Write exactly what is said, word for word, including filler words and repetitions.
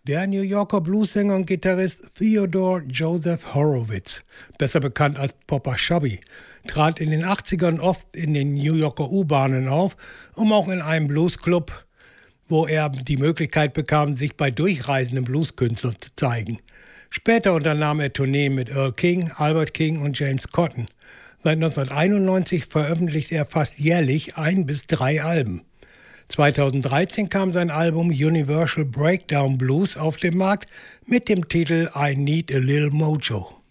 Der New Yorker Bluessänger und Gitarrist Theodore Joseph Horowitz, besser bekannt als Papa Chubby, trat in den achtzigern oft in den New Yorker U-Bahnen auf, um auch in einem Bluesclub, wo er die Möglichkeit bekam, sich bei durchreisenden Blueskünstlern zu zeigen. Später unternahm er Tourneen mit Earl King, Albert King und James Cotton. Seit neunzehnhunderteinundneunzig veröffentlicht er fast jährlich ein bis drei Alben. zweitausenddreizehn kam sein Album Universal Breakdown Blues auf den Markt mit dem Titel I Need a Little Mojo.